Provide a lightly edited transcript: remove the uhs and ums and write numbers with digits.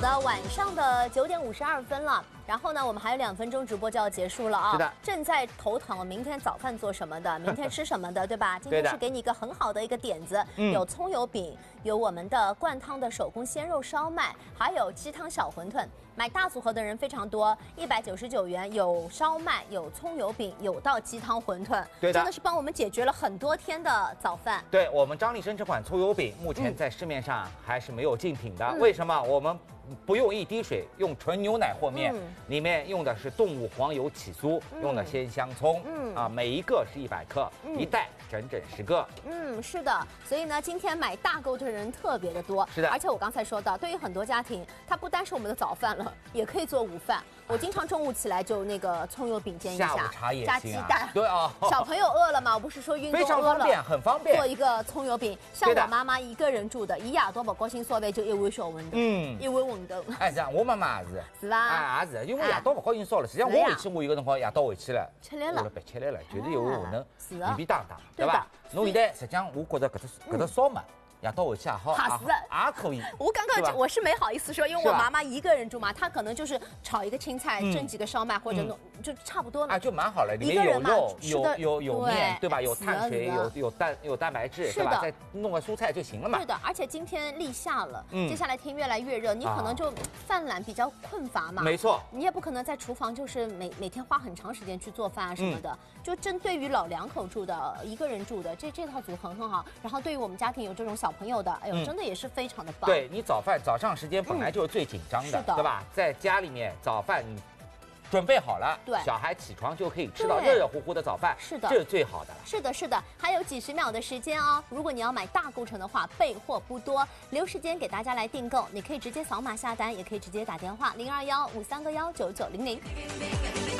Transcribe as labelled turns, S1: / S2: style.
S1: 的，晚上的9点52分了。然后呢，我们还有2分钟直播就要结束了啊。
S2: 是的，
S1: 正在头疼，明天早饭做什么的，明天吃什么的，对吧？今天是给你一个很好的一个点子，有葱油饼，有我们的灌汤的手工鲜肉烧麦，还有鸡汤小馄饨。买大组合的人非常多，199元，有烧麦，有葱油饼，有道鸡汤馄饨，
S2: 对的，
S1: 真的是帮我们解决了很多天的早饭。
S2: 对我们张立生这款葱油饼，目前在市面上还是没有竞品的。为什么？我们不用一滴水，用纯牛奶和面，里面用的是动物黄油起酥，用的鲜香葱，每一个是100克，一袋整整10个。
S1: 是的，所以呢，今天买大购的人特别的多。
S2: 是的，
S1: 而且我刚才说到，对于很多家庭，它不单是我们的早饭了，也可以做午饭。我经常中午起来就那个葱油饼煎一下，
S2: 下午茶也
S1: 加鸡蛋。
S2: 对啊，
S1: 小朋友饿了嘛，我不是说运动饿了，
S2: 非常方便，很方便。
S1: 做一个葱油饼，像我妈妈一个人住的，伊夜到不高兴烧饭就一碗小馄饨，一碗馄饨。
S2: 哎，这样我妈妈也是，
S1: 是吧？
S2: 哎，也是，因为夜到不高兴烧了。实际上我回去，我有个辰光夜到回去了，
S1: 吃来了，
S2: 别吃来了，就是一碗馄饨，便便当当，
S1: 对吧？
S2: 侬现在实际上我觉得搿只烧嘛。夜到回去也好，也可以。
S1: 我刚刚我是没好意思说，因为我妈妈一个人住嘛，她可能就是炒一个青菜，蒸几个烧麦，或者弄就差不多了。
S2: 啊，就蛮好了，里面有肉，有面，对吧？有碳水，有蛋白质，是吧？再弄个蔬菜就行了嘛。
S1: 对的，而且今天立夏了，接下来天越来越热，你可能就犯懒比较困乏嘛。
S2: 没错，
S1: 你也不可能在厨房就是每天花很长时间去做饭啊什么的。就针对于老两口住的、一个人住的，这套组合很好。然后对于我们家庭有这种小朋友的，哎呦，真的也是非常的棒。
S2: 对你早上时间本来就是最紧张的，对吧？在家里面早饭你准备好了，
S1: 对，
S2: 小孩起床就可以吃到热热乎乎的早饭，
S1: 是的，
S2: 这是最好的了。
S1: 是的，是的，还有几十秒的时间哦。如果你要买大购成的话，备货不多，留时间给大家来订购。你可以直接扫码下单，也可以直接打电话0215319900。